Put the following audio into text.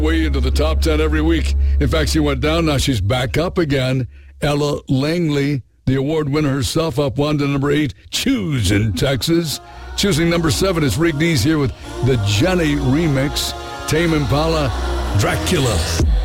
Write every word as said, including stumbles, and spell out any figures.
Way into the top ten every week. In fact, she went down. Now she's back up again. Ella Langley, the award winner herself, up one to number eight. Choose in Texas. Choosing number seven is Rick Dees here with the Jenny remix. Tame Impala, Dracula.